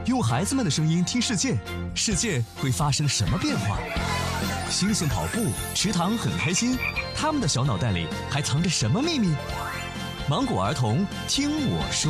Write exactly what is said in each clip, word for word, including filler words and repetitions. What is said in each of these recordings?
用孩子们的声音听世界，世界会发生什么变化？星星跑步，池塘很开心，他们的小脑袋里还藏着什么秘密？芒果儿童听我说。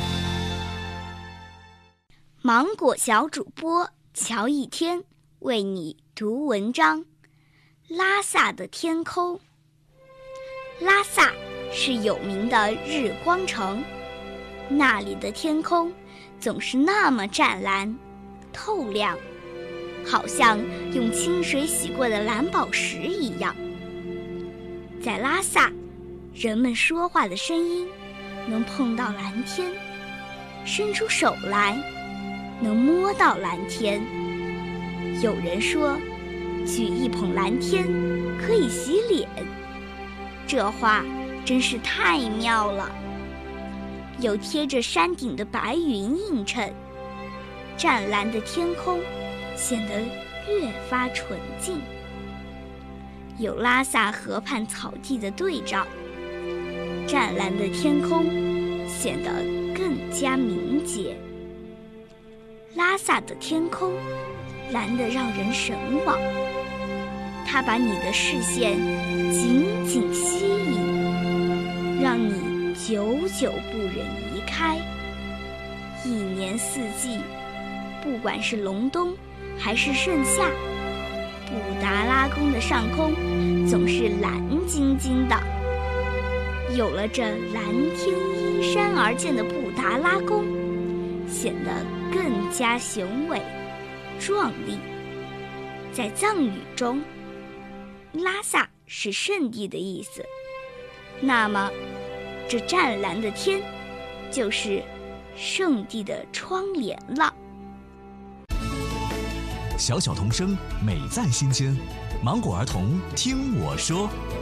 芒果小主播乔一天为你读文章。拉萨的天空。拉萨是有名的日光城，那里的天空总是那么湛蓝透亮，好像用清水洗过的蓝宝石一样。在拉萨，人们说话的声音能碰到蓝天，伸出手来能摸到蓝天。有人说，举一捧蓝天可以洗脸，这话真是太妙了。有贴着山顶的白云映衬，湛蓝的天空显得越发纯净。有拉萨河畔草地的对照，湛蓝的天空显得更加明洁。拉萨的天空蓝得让人神往，它把你的视线紧紧吸引，让你久久不忍移开。一年四季，不管是隆冬还是盛夏，布达拉宫的上空总是蓝晶晶的。有了这蓝天依山而建的布达拉宫，显得更加雄伟壮丽。在藏语中，拉萨是圣地的意思，那么这湛蓝的天就是圣地的窗帘了。 小小童声，美在心间。芒果儿童听我说。